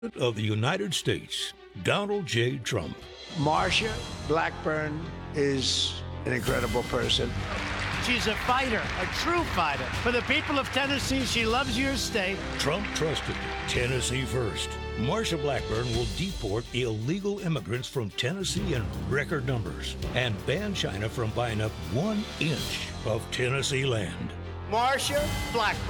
of the United States, Donald J. Trump. Marsha Blackburn is an incredible person. She's a fighter, a true fighter. For the people of Tennessee, she loves your state. Trump trusted Tennessee first. Marsha Blackburn will deport illegal immigrants from Tennessee in record numbers and ban China from buying up 1 inch of Tennessee land. Marsha Blackburn.